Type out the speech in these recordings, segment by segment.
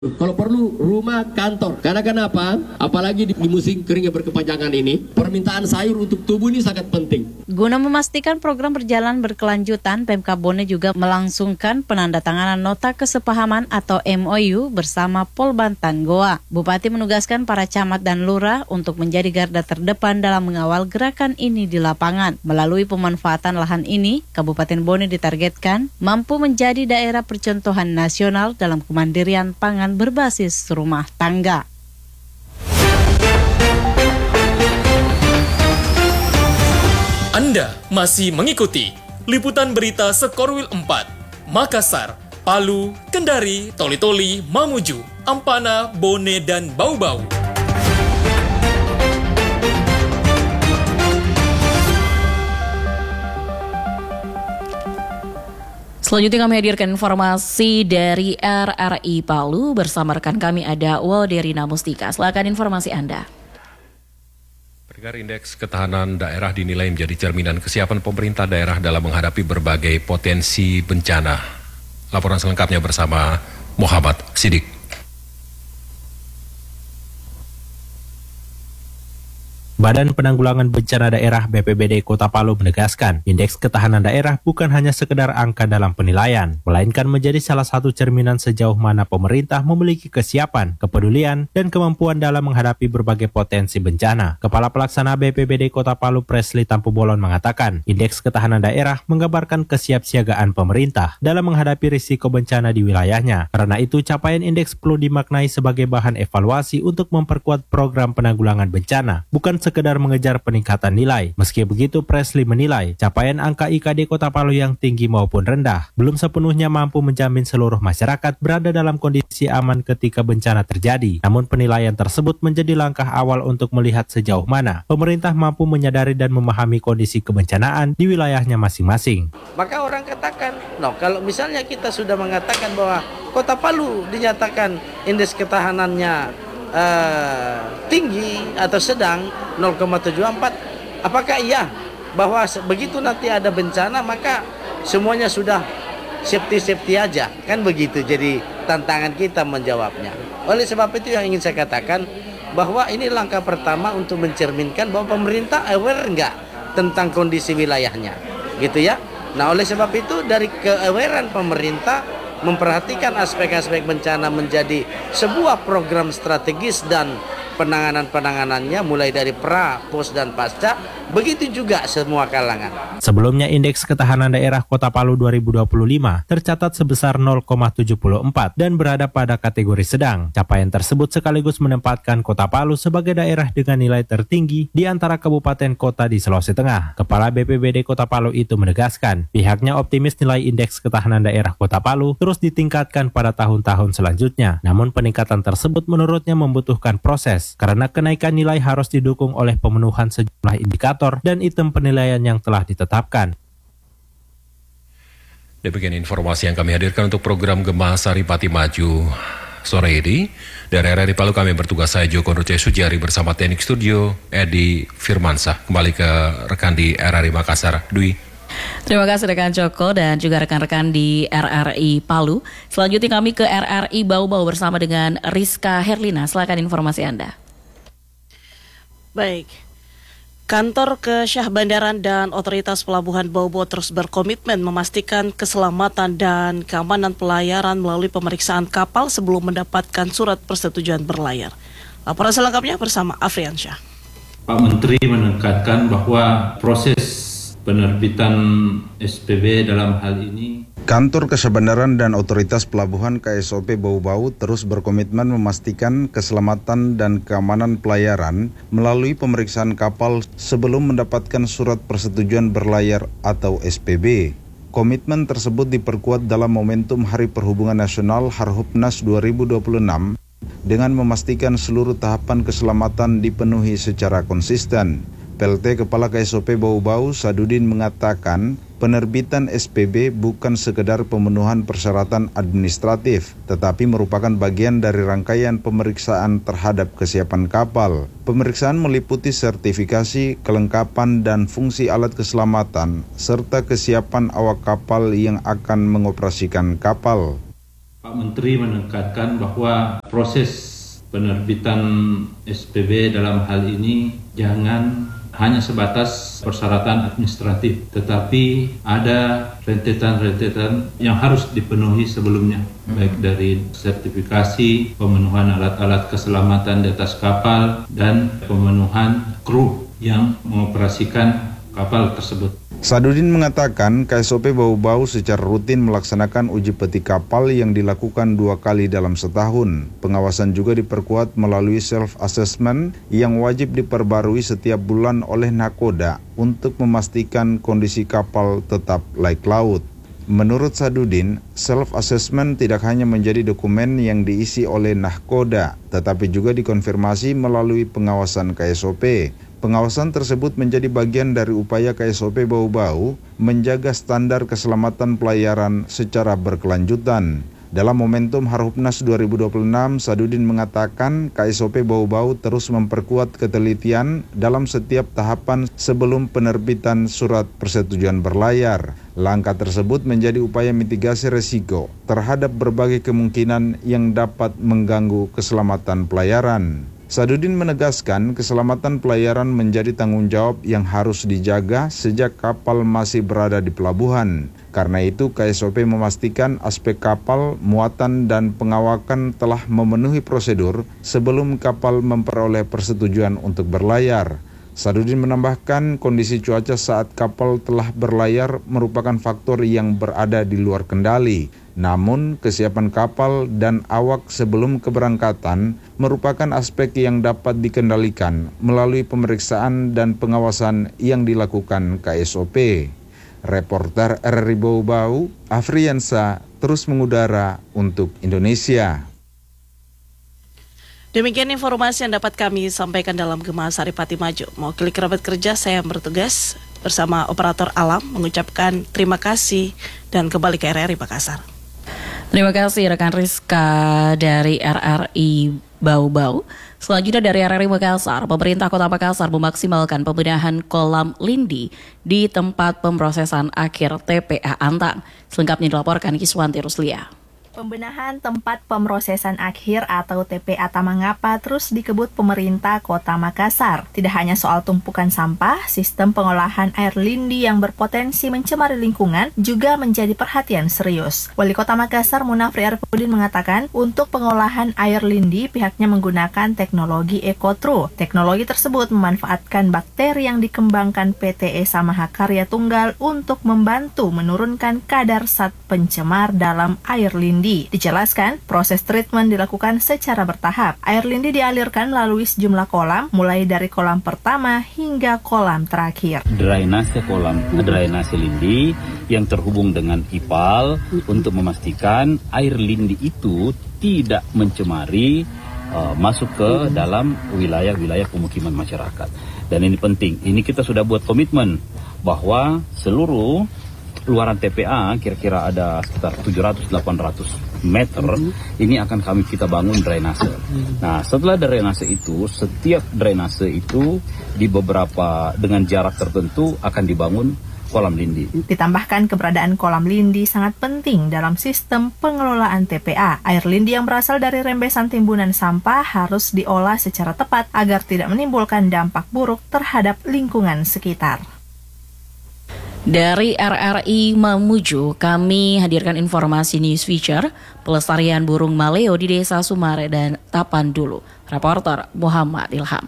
Kalau perlu rumah kantor. Karena kenapa? Apalagi di musim kering yang berkepanjangan ini, permintaan sayur untuk tubuh ini sangat penting. Guna memastikan program berjalan berkelanjutan, Pemkab Bone juga melangsungkan penandatanganan nota kesepahaman atau MOU bersama Polbantan Goa. Bupati menugaskan para camat dan lurah untuk menjadi garda terdepan dalam mengawal gerakan ini di lapangan. Melalui pemanfaatan lahan ini, Kabupaten Bone ditargetkan mampu menjadi daerah percontohan nasional dalam kemandirian pangan berbasis rumah tangga. Anda masih mengikuti liputan berita Sekorwil 4, Makassar, Palu, Kendari, Toli-Toli, Mamuju, Ampana, Bone, dan Bau-Bau. Selanjutnya kami hadirkan informasi dari RRI Palu. Bersama rekan kami ada Walderina Mustika. Silakan informasi Anda. Peringkat indeks ketahanan daerah dinilai menjadi cerminan kesiapan pemerintah daerah dalam menghadapi berbagai potensi bencana. Laporan selengkapnya bersama Muhammad Sidik. Badan Penanggulangan Bencana Daerah BPBD Kota Palu menegaskan, indeks ketahanan daerah bukan hanya sekedar angka dalam penilaian, melainkan menjadi salah satu cerminan sejauh mana pemerintah memiliki kesiapan, kepedulian, dan kemampuan dalam menghadapi berbagai potensi bencana. Kepala Pelaksana BPBD Kota Palu Presli Tampu Bolon mengatakan, indeks ketahanan daerah menggambarkan kesiapsiagaan pemerintah dalam menghadapi risiko bencana di wilayahnya. Karena itu, capaian indeks perlu dimaknai sebagai bahan evaluasi untuk memperkuat program penanggulangan bencana, bukan sekedar mengejar peningkatan nilai. Meski begitu, Presli menilai capaian angka IKD Kota Palu yang tinggi maupun rendah belum sepenuhnya mampu menjamin seluruh masyarakat berada dalam kondisi aman ketika bencana terjadi. Namun penilaian tersebut menjadi langkah awal untuk melihat sejauh mana pemerintah mampu menyadari dan memahami kondisi kebencanaan di wilayahnya masing-masing. Maka orang katakan, kalau misalnya kita sudah mengatakan bahwa Kota Palu dinyatakan indeks ketahanannya tinggi atau sedang 0,74, apakah iya bahwa begitu nanti ada bencana maka semuanya sudah safety aja, kan begitu? Jadi tantangan kita menjawabnya. Oleh sebab itu yang ingin saya katakan bahwa ini langkah pertama untuk mencerminkan bahwa pemerintah aware enggak tentang kondisi wilayahnya, gitu ya. Nah, oleh sebab itu dari ke-awarean pemerintah memperhatikan aspek-aspek bencana menjadi sebuah program strategis dan penanganannya mulai dari pra, pos, dan pasca, begitu juga semua kalangan. Sebelumnya indeks ketahanan daerah Kota Palu 2025 tercatat sebesar 0,74 dan berada pada kategori sedang. Capaian tersebut sekaligus menempatkan Kota Palu sebagai daerah dengan nilai tertinggi di antara kabupaten kota di Sulawesi Tengah. Kepala BPBD Kota Palu itu menegaskan, pihaknya optimis nilai indeks ketahanan daerah Kota Palu terus ditingkatkan pada tahun-tahun selanjutnya. Namun peningkatan tersebut menurutnya membutuhkan proses, karena kenaikan nilai harus didukung oleh pemenuhan sejumlah indikator dan item penilaian yang telah ditetapkan. Demikian informasi yang kami hadirkan untuk program Gema Saripati Maju sore ini. Dari RRI Palu kami bertugas, saya Joko Nurce Sujari bersama teknik studio Edi Firmansah. Kembali ke rekan di RRI Makassar, Dwi. Terima kasih rekan Joko dan juga rekan-rekan di RRI Palu. Selanjutnya kami ke RRI Bau-Bau bersama dengan Rizka Herlina. Silakan informasi Anda. Baik. Kantor Kesyah Bandaran dan Otoritas Pelabuhan Bau-Bau terus berkomitmen memastikan keselamatan dan keamanan pelayaran melalui pemeriksaan kapal sebelum mendapatkan surat persetujuan berlayar. Laporan selengkapnya bersama Afriansyah. Pak Menteri menekankan bahwa proses penerbitan SPB dalam hal ini. Kantor Kesyah Bandaran dan Otoritas Pelabuhan KSOP Bau-Bau terus berkomitmen memastikan keselamatan dan keamanan pelayaran melalui pemeriksaan kapal sebelum mendapatkan surat persetujuan berlayar atau SPB. Komitmen tersebut diperkuat dalam momentum Hari Perhubungan Nasional Harhubnas 2026 dengan memastikan seluruh tahapan keselamatan dipenuhi secara konsisten. PLT Kepala KSOP Bau-Bau Sadudin mengatakan penerbitan SPB bukan sekedar pemenuhan persyaratan administratif, tetapi merupakan bagian dari rangkaian pemeriksaan terhadap kesiapan kapal. Pemeriksaan meliputi sertifikasi, kelengkapan dan fungsi alat keselamatan, serta kesiapan awak kapal yang akan mengoperasikan kapal. Pak Menteri menekankan bahwa proses penerbitan SPB dalam hal ini jangan hanya sebatas persyaratan administratif, tetapi ada rentetan-rentetan yang harus dipenuhi sebelumnya, baik dari sertifikasi, pemenuhan alat-alat keselamatan di atas kapal, dan pemenuhan kru yang mengoperasikan kapal tersebut. Sadudin mengatakan KSOP Bau-Bau secara rutin melaksanakan uji peti kapal yang dilakukan 2 kali dalam setahun. Pengawasan juga diperkuat melalui self-assessment yang wajib diperbarui setiap bulan oleh Nakoda untuk memastikan kondisi kapal tetap layak laut. Menurut Sadudin, self-assessment tidak hanya menjadi dokumen yang diisi oleh Nahkoda, tetapi juga dikonfirmasi melalui pengawasan KSOP. Pengawasan tersebut menjadi bagian dari upaya KSOP Bau-Bau menjaga standar keselamatan pelayaran secara berkelanjutan. Dalam momentum Harhubnas 2026, Sadudin mengatakan KSOP Bau-Bau terus memperkuat ketelitian dalam setiap tahapan sebelum penerbitan surat persetujuan berlayar. Langkah tersebut menjadi upaya mitigasi risiko terhadap berbagai kemungkinan yang dapat mengganggu keselamatan pelayaran. Sadudin menegaskan keselamatan pelayaran menjadi tanggung jawab yang harus dijaga sejak kapal masih berada di pelabuhan. Karena itu KSOP memastikan aspek kapal, muatan dan pengawakan telah memenuhi prosedur sebelum kapal memperoleh persetujuan untuk berlayar. Sadudin menambahkan kondisi cuaca saat kapal telah berlayar merupakan faktor yang berada di luar kendali. Namun, kesiapan kapal dan awak sebelum keberangkatan merupakan aspek yang dapat dikendalikan melalui pemeriksaan dan pengawasan yang dilakukan KSOP. Reporter RRI Bau-Bau, Afriansa, terus mengudara untuk Indonesia. Demikian informasi yang dapat kami sampaikan dalam Gema Saripati Maju. Mewakili kerabat kerja saya bertugas bersama operator Alam mengucapkan terima kasih dan kembali ke RRI Makassar. Terima kasih rekan Rizka dari RRI Bau-Bau. Selanjutnya dari RRI Makassar, pemerintah Kota Makassar memaksimalkan pembenahan kolam lindi di tempat pemrosesan akhir TPA Antang. Selengkapnya dilaporkan Kiswanti Ruslia. Pembenahan tempat pemrosesan akhir atau TPA Tamangapa terus dikebut pemerintah Kota Makassar. Tidak hanya soal tumpukan sampah, sistem pengolahan air lindi yang berpotensi mencemari lingkungan juga menjadi perhatian serius. Wali Kota Makassar Munafri Arifudin mengatakan untuk pengolahan air lindi pihaknya menggunakan teknologi EcoTrue. Teknologi tersebut memanfaatkan bakteri yang dikembangkan PT Esa Mahakarya Tunggal untuk membantu menurunkan kadar zat pencemar dalam air lindi. Dijelaskan, proses treatment dilakukan secara bertahap. Air lindi dialirkan melalui sejumlah kolam, mulai dari kolam pertama hingga kolam terakhir. Drainase kolam, drainase lindi yang terhubung dengan IPAL untuk memastikan air lindi itu tidak mencemari masuk ke dalam wilayah-wilayah pemukiman masyarakat. Dan ini penting, ini kita sudah buat komitmen bahwa seluruh luaran TPA kira-kira ada sekitar 700-800 meter ini akan kita bangun drainase. Nah, setelah drainase itu, setiap drainase itu di beberapa dengan jarak tertentu akan dibangun kolam lindi. Ditambahkan keberadaan kolam lindi sangat penting dalam sistem pengelolaan TPA. Air lindi yang berasal dari rembesan timbunan sampah harus diolah secara tepat agar tidak menimbulkan dampak buruk terhadap lingkungan sekitar. Dari RRI Mamuju, kami hadirkan informasi news feature pelestarian burung maleo di Desa Sumare dan Tapandulu. Reporter Muhammad Ilham.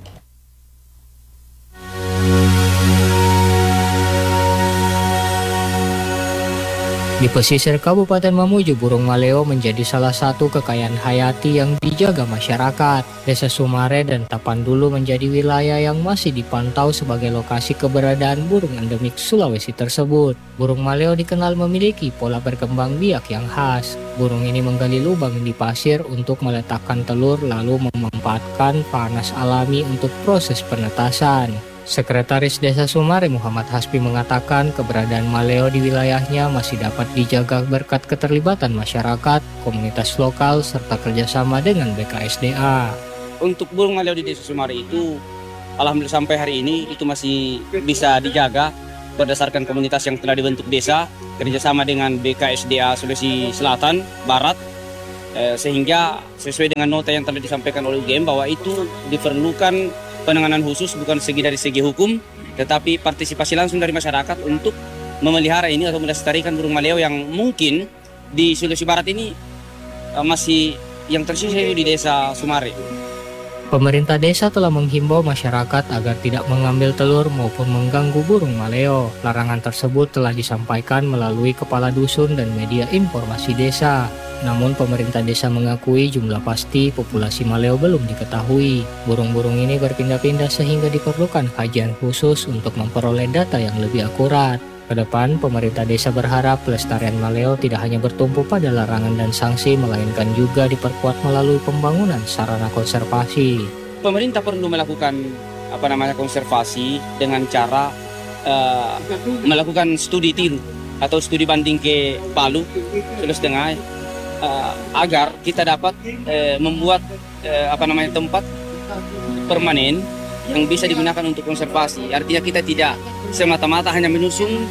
Di pesisir Kabupaten Mamuju, burung maleo menjadi salah satu kekayaan hayati yang dijaga masyarakat. Desa Sumare dan Tapandulu menjadi wilayah yang masih dipantau sebagai lokasi keberadaan burung endemik Sulawesi tersebut. Burung maleo dikenal memiliki pola berkembang biak yang khas. Burung ini menggali lubang di pasir untuk meletakkan telur lalu memanfaatkan panas alami untuk proses penetasan. Sekretaris Desa Sumare Muhammad Hasbi mengatakan keberadaan maleo di wilayahnya masih dapat dijaga berkat keterlibatan masyarakat, komunitas lokal, serta kerjasama dengan BKSDA. Untuk burung maleo di Desa Sumare itu, alhamdulillah sampai hari ini itu masih bisa dijaga berdasarkan komunitas yang telah dibentuk desa kerjasama dengan BKSDA Sulawesi Selatan Barat, sehingga sesuai dengan nota yang telah disampaikan oleh UGM bahwa itu diperlukan penanganan khusus bukan dari segi hukum, tetapi partisipasi langsung dari masyarakat untuk memelihara ini atau melestarikan burung maleo yang mungkin di Sulawesi Barat ini masih yang tersisa di desa Sumare. Pemerintah desa telah menghimbau masyarakat agar tidak mengambil telur maupun mengganggu burung maleo. Larangan tersebut telah disampaikan melalui kepala dusun dan media informasi desa. Namun pemerintah desa mengakui jumlah pasti populasi maleo belum diketahui. Burung-burung ini berpindah-pindah sehingga diperlukan kajian khusus untuk memperoleh data yang lebih akurat. Kedepan, pemerintah desa berharap pelestarian maleo tidak hanya bertumpu pada larangan dan sanksi, melainkan juga diperkuat melalui pembangunan sarana konservasi. Pemerintah perlu melakukan konservasi dengan cara melakukan studi tiru atau studi banding ke Palu, Sulawesi Tengah, agar kita dapat membuat tempat permanen yang bisa digunakan untuk konservasi. Artinya kita tidak semata-mata hanya menyusun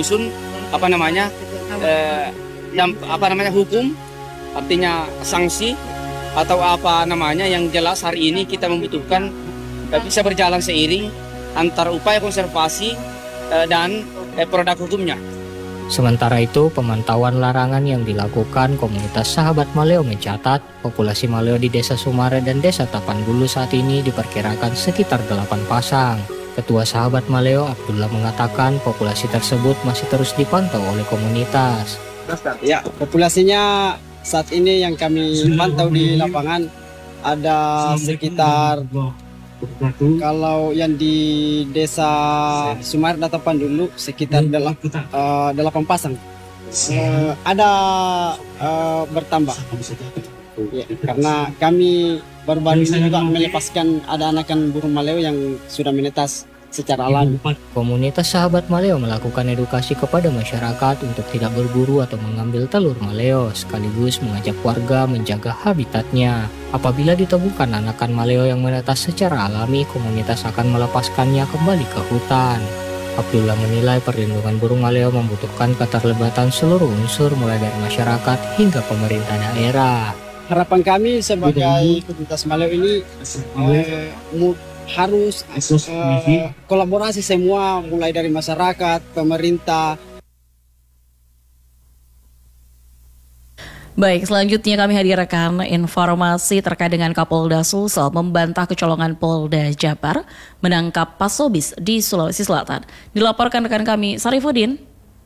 hukum, artinya sanksi atau yang jelas hari ini kita membutuhkan bisa berjalan seiring antara upaya konservasi dan produk hukumnya. Sementara itu, pemantauan larangan yang dilakukan komunitas Sahabat Maleo mencatat populasi maleo di Desa Sumare dan Desa Tapandulu saat ini diperkirakan sekitar 8 pasang. Ketua Sahabat Maleo Abdullah mengatakan populasi tersebut masih terus dipantau oleh komunitas. Ya, populasinya saat ini yang kami pantau di lapangan ada sekitar, kalau yang di Desa Sumare dan Tapandulu sekitar 8 pasang. Ada bertambah. Ya, karena kami baru-baru ini juga melepaskan ada anakan burung maleo yang sudah menetas secara alami. Komunitas Sahabat Maleo melakukan edukasi kepada masyarakat untuk tidak berburu atau mengambil telur maleo, sekaligus mengajak warga menjaga habitatnya. Apabila ditemukan anakan maleo yang menetas secara alami, komunitas akan melepaskannya kembali ke hutan. Abdullah menilai perlindungan burung maleo membutuhkan keterlibatan seluruh unsur mulai dari masyarakat hingga pemerintah daerah. Harapan kami sebagai komunitas maleo ini harus kolaborasi semua mulai dari masyarakat, pemerintah. Baik, selanjutnya kami hadirkan informasi terkait dengan Kapolda Sulsel membantah kecolongan Polda Jabar menangkap pasobis di Sulawesi Selatan. Dilaporkan rekan kami Sarifudin.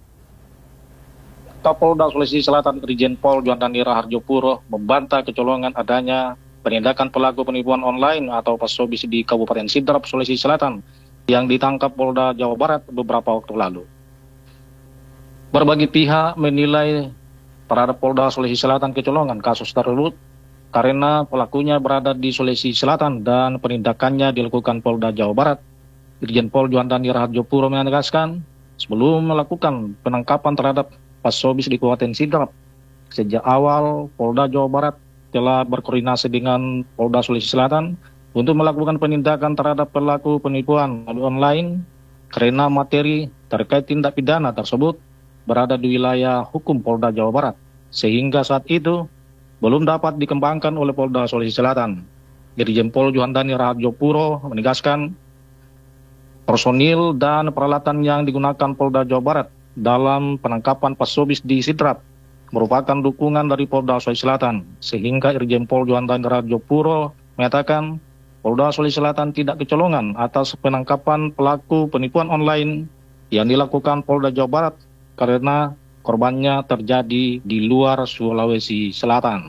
Kapolda Sulawesi Selatan Irjen Pol Juandani Raharjopuro membantah kecolongan adanya penindakan pelaku penipuan online atau pasobis di Kabupaten Sidrap, Sulawesi Selatan yang ditangkap Polda Jawa Barat beberapa waktu lalu. Berbagai pihak menilai terhadap Polda Sulawesi Selatan kecolongan kasus tersebut karena pelakunya berada di Sulawesi Selatan dan penindakannya dilakukan Polda Jawa Barat. Irjen Pol Juandani Raharjopuro menegaskan sebelum melakukan penangkapan terhadap pasobis di Kabupaten Sidrap, sejak awal Polda Jawa Barat telah berkoordinasi dengan Polda Sulawesi Selatan untuk melakukan penindakan terhadap pelaku penipuan online karena materi terkait tindak pidana tersebut berada di wilayah hukum Polda Jawa Barat, sehingga saat itu belum dapat dikembangkan oleh Polda Sulawesi Selatan. Irjen Pol Juandani Raharjopuro menegaskan personil dan peralatan yang digunakan Polda Jawa Barat dalam penangkapan pasobis di Sidrap merupakan dukungan dari Polda Sulawesi Selatan, sehingga Irjen Pol Juandani Raharjopuro menyatakan Polda Sulawesi Selatan tidak kecolongan atas penangkapan pelaku penipuan online yang dilakukan Polda Jawa Barat karena korbannya terjadi di luar Sulawesi Selatan.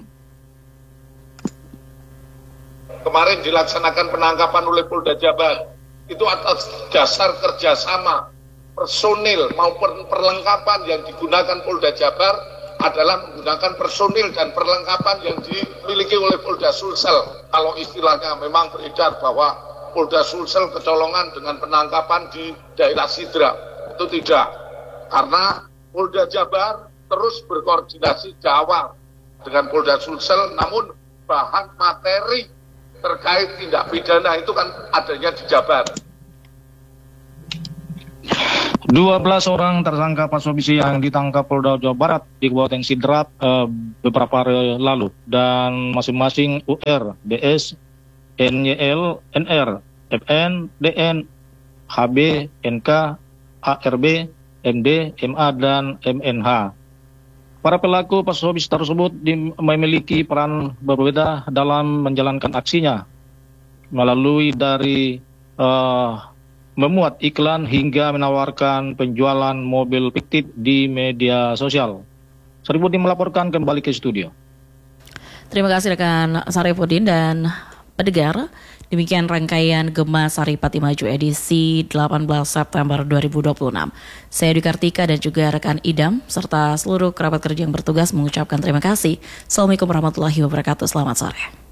Kemarin dilaksanakan penangkapan oleh Polda Jabar, itu atas dasar kerjasama personil maupun perlengkapan yang digunakan Polda Jabar adalah menggunakan personil dan perlengkapan yang dimiliki oleh Polda Sulsel. Kalau istilahnya memang beredar bahwa Polda Sulsel kecolongan dengan penangkapan di daerah Sidrap, itu tidak. Karena Polda Jabar terus berkoordinasi awal dengan Polda Sulsel, namun bahan materi terkait tindak pidana itu kan adanya di Jabar. 12 orang tersangka pasubisi yang ditangkap Polda Jawa Barat di Kabupaten Sidrap beberapa hari lalu, dan masing-masing UR, BS, NYL, NR, FN, DN, HB, NK, ARB, MD, MA, dan MNH. Para pelaku pasubis tersebut memiliki peran berbeda dalam menjalankan aksinya, melalui dari memuat iklan hingga menawarkan penjualan mobil fiktif di media sosial. Saripudin melaporkan kembali ke studio. Terima kasih rekan Saripudin dan pendengar. Demikian rangkaian Gema Saripati Maju edisi 18 September 2026. Saya Dwi Kartika dan juga rekan Idam serta seluruh kerabat kerja yang bertugas mengucapkan terima kasih. Assalamualaikum warahmatullahi wabarakatuh. Selamat sore.